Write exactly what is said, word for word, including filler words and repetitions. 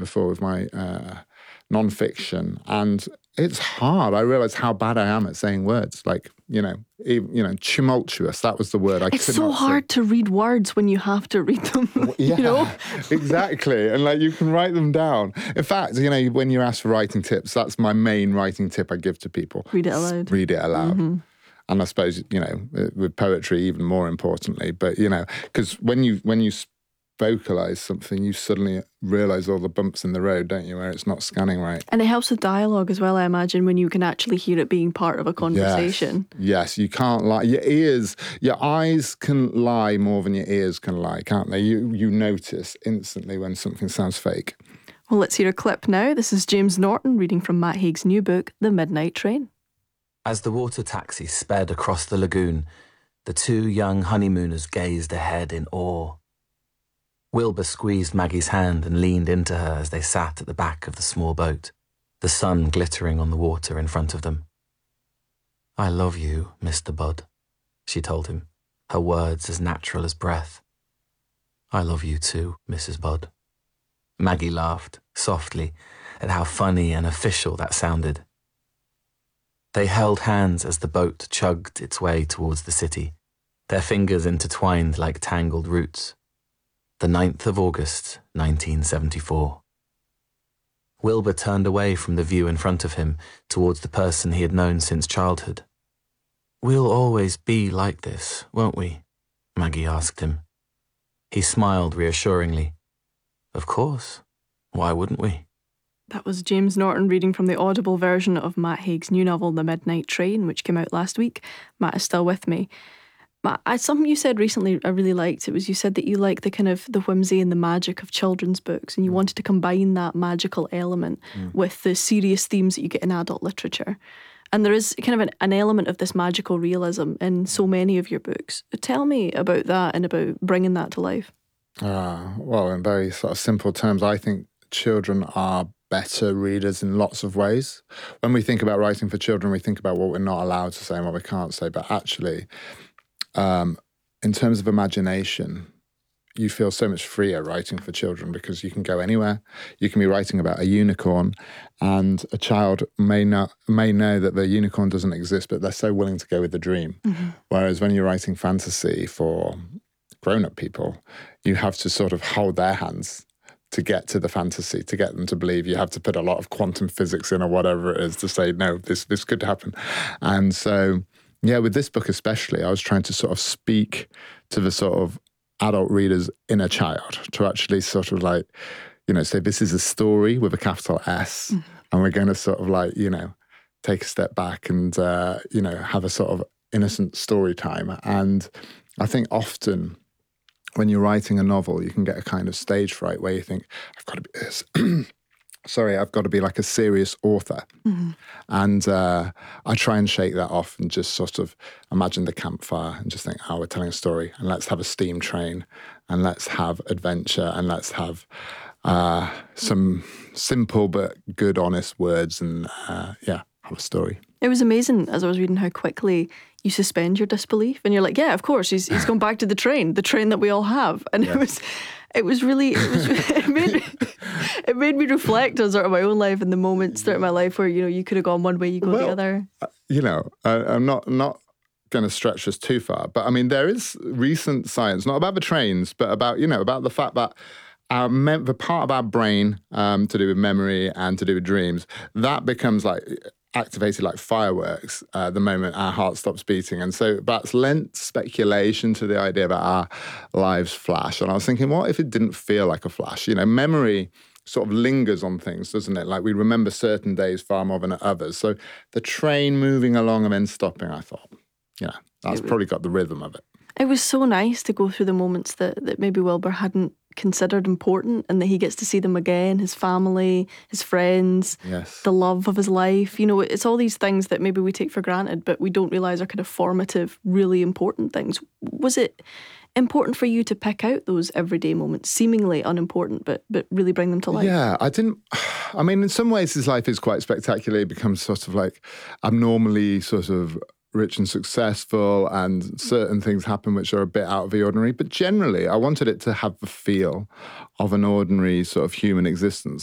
before with my uh, non-fiction, and it's hard. I realised how bad I am at saying words. Like, you know, even, you know, tumultuous. That was the word. I it's could so not hard say. to read words when you have to read them. Yeah, you know? exactly. And like, you can write them down. In fact, you know, when you ask for writing tips, that's my main writing tip I give to people. Read it aloud. Read it aloud. Mm-hmm. And I suppose, you know, with poetry, even more importantly. But, you know, because when you when you vocalize something, you suddenly realize all the bumps in the road, don't you, where it's not scanning right. And it helps with dialogue as well, I imagine, when you can actually hear it being part of a conversation. Yes, yes, you can't lie. Your ears, your eyes can lie more than your ears can lie, can't they? You you notice instantly when something sounds fake. Well, let's hear a clip now. This is James Norton reading from Matt Haig's new book, The Midnight Train. As the water taxi sped across the lagoon, the two young honeymooners gazed ahead in awe. Wilbur squeezed Maggie's hand and leaned into her as they sat at the back of the small boat, the sun glittering on the water in front of them. "I love you, Mister Budd," she told him, her words as natural as breath. "I love you too, Missus Budd." Maggie laughed, softly, at how funny and official that sounded. They held hands as the boat chugged its way towards the city, their fingers intertwined like tangled roots. The ninth of August, nineteen seventy-four. Wilbur turned away from the view in front of him towards the person he had known since childhood. "We'll always be like this, won't we?" Maggie asked him. He smiled reassuringly. "Of course. Why wouldn't we?" That was James Norton reading from the Audible version of Matt Haig's new novel, The Midnight Train, which came out last week. Matt is still with me. Matt, I, something you said recently I really liked. It was you said that you like the kind of the whimsy and the magic of children's books, and you mm. wanted to combine that magical element mm. with the serious themes that you get in adult literature. And there is kind of an, an element of this magical realism in so many of your books. Tell me about that and about bringing that to life. Uh, well, in very sort of simple terms, I think children are better readers in lots of ways. When we think about writing for children, we think about what we're not allowed to say and what we can't say. But actually, um, in terms of imagination, you feel so much freer writing for children because you can go anywhere. You can be writing about a unicorn, and a child may not may know that the unicorn doesn't exist, but they're so willing to go with the dream. Mm-hmm. Whereas when you're writing fantasy for grown-up people, you have to sort of hold their hands to get to the fantasy, to get them to believe. You have to put a lot of quantum physics in or whatever it is to say, no, this this could happen. And so, yeah, with this book especially, I was trying to sort of speak to the sort of adult reader's inner child, to actually sort of like, you know, say this is a story with a capital S, mm-hmm. and we're going to sort of like, you know, take a step back and, uh, you know, have a sort of innocent story time. And I think often when you're writing a novel, you can get a kind of stage fright where you think, I've got to be this. Sorry, I've got to be like a serious author. Mm-hmm. And uh, I try and shake that off and just sort of imagine the campfire and just think, oh, we're telling a story, and let's have a steam train, and let's have adventure, and let's have uh, some simple but good, honest words, and uh, yeah, have a story. It was amazing as I was reading how quickly you suspend your disbelief, and you're like, yeah, of course, he's he's gone back to the train, the train that we all have. And yeah. it was it was really, it, was, it, made me, it made me reflect on sort of my own life and the moments throughout my life where, you know, you could have gone one way, you go well, the other. You know, I, I'm not, not going to stretch this too far, but I mean, there is recent science, not about the trains, but about, you know, about the fact that our mem- the part of our brain um, to do with memory and to do with dreams, that becomes like activated like fireworks uh, the moment our heart stops beating. And so that's lent speculation to the idea that our lives flash. And I was thinking, what if it didn't feel like a flash? You know, memory sort of lingers on things, doesn't it? Like we remember certain days far more than others. So the train moving along and then stopping, I thought, you know, that's probably got the rhythm of it. It was so nice to go through the moments that, that maybe Wilbur hadn't considered important, and that he gets to see them again, his family, his friends, yes. the love of his life. You know, it's all these things that maybe we take for granted, but we don't realise are kind of formative, really important things. Was it important for you to pick out those everyday moments, seemingly unimportant, but but really bring them to life? Yeah, I didn't... I mean, in some ways his life is quite spectacular. It becomes sort of like abnormally sort of rich and successful, and certain things happen which are a bit out of the ordinary. But generally, I wanted it to have the feel of an ordinary sort of human existence.